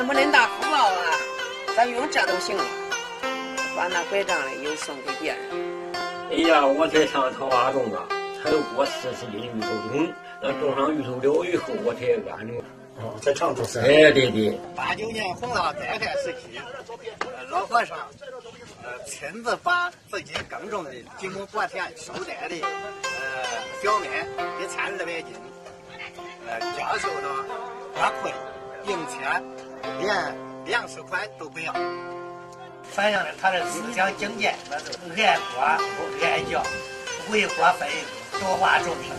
没恁大福报啊，咱用这都行了。把那拐杖的又送给别人。 哎呀，我才上桃花种啊，才有过40斤芋头种，那种上芋头了以后，我才安种。 在常州山。 哎，对对。 89年洪涝灾害时期，老和尚亲自把自己耕种的几亩薄田收摘的小麦1200斤，交收到花卉、营切，连粮食款都不要，反映了他的思想境界，那是爱国不爱教，为国分多化众生。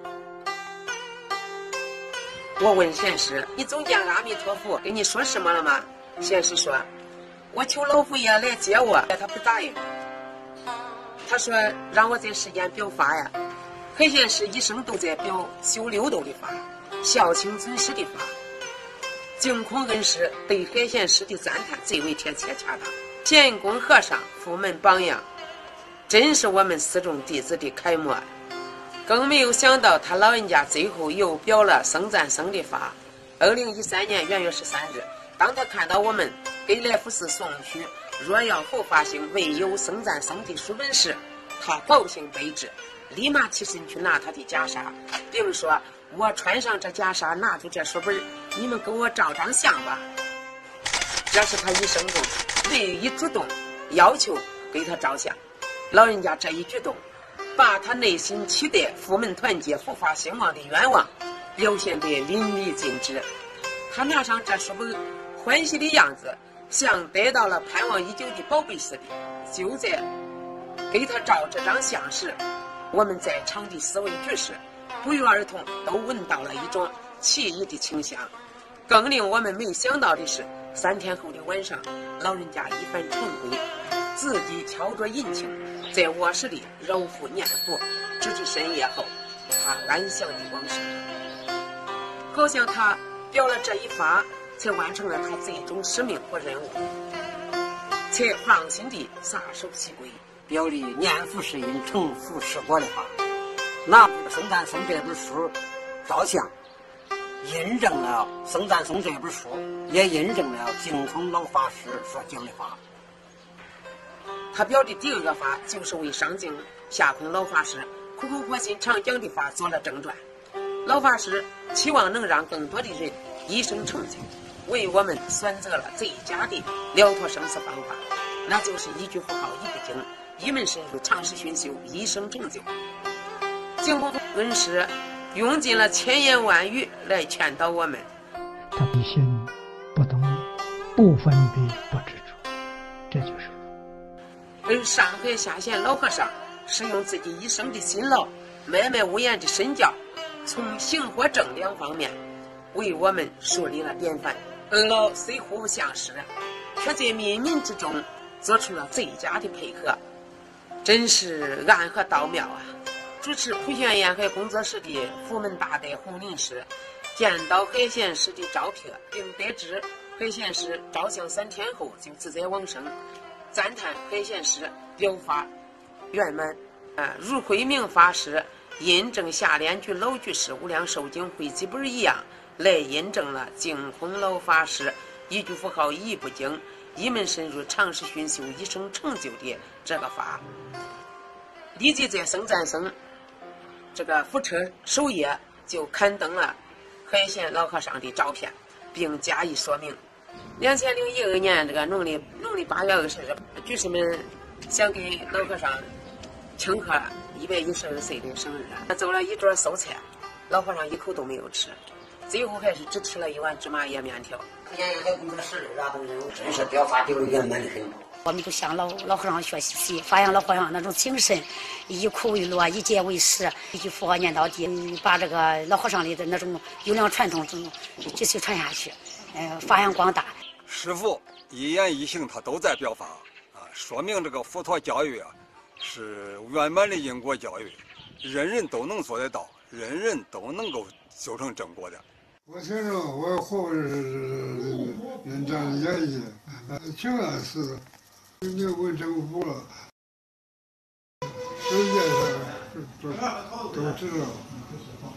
我问贤师：“你总见阿弥陀佛跟你说什么了吗？”贤师说：“我求老佛爷来接我，他不答应。他说让我在世间表法呀。海贤师一生都在表修六道的法，孝亲尊师的法。净空恩师对海贤师的赞叹最为贴切恰当。贤公和尚佛门榜样，真是我们四众弟子的楷模。”更没有想到，他老人家最后又表了僧赞僧的法。2013年元月13日，当他看到我们给来福寺送去若要后发行未有僧赞僧的书本时，他高兴悲之，立马起身去拿他的袈裟，并说：“我穿上这袈裟，拿出这书本，你们给我照张相吧。”这是他一生中唯一主动要求给他照相。老人家这一举动，把他内心期待佛门团结、佛法兴旺的愿望表现得淋漓尽致。他拿上这书本，欢喜的样子像得到了盼望已久的宝贝似的。就在给他照这张相时，我们在场的4位居士不约而同都闻到了一种奇异的清香。更令我们没想到的是，3天后的晚上，老人家一番晨归，自己敲着银磬，在卧室里揉腹念佛，直至深夜后，他安详地往生。好像他表了这一法，才完成了他最终使命和任务，才放心地撒手西归， 表里念佛是因，成佛是果的法。拿僧赞僧这本书照相，印证了僧赞僧这本书，也印证了净空老法师所讲的法。 他表的第2个法，就是为上净下空老法师苦口婆心常讲的法做了正传。老法师期望能让更多的人一生成就，为我们选择了最佳的了脱生死方法，那就是一句佛号一不精，一门深入，长时熏修，一生成就。净空恩师用尽了千言万语来劝导我们。 他不信不懂不分别不执着，这就是而上海下县老和尚是用自己一生的辛劳，默默无言的身教，从行和正2方面为我们树立了典范。二老虽互不相识，却在冥冥之中做出了最佳的配合，真是暗合道妙啊！主持普贤沿海工作室的佛门大德洪林师见到海贤师的照片，并得知海贤师照相3天后就自在往生，赞叹海贤师表法圆满。如慧明法师印证下联居老居士无量寿经汇集本一样，来印证了净空老法师一句佛号一不精，一门深入，长时熏修，一生成就的这个法。立即在僧赞僧这个福车首页就刊登了海贤老和尚的照片，并加以说明。2012年这个农历8月20日，居士们想给老和尚庆贺112岁的生日，走了一桌素菜，老和尚一口都没有吃，最后还是只吃了1碗芝麻叶面条。 真是表法丢的圆满的很。 我们就向老和尚学习，发扬老和尚那种精神，以苦为乐，以戒为师，一句佛号念到底，把这个老和尚的那种优良传统继续传下去，发扬光大。 师父一言一行他都在表法啊，说明这个佛陀教育啊是圆满的因果教育，人人都能做得到，人人都能够修成正果的。 我听着我活着是人这样演绎，挺安是的，你问政府了，世界上都知道。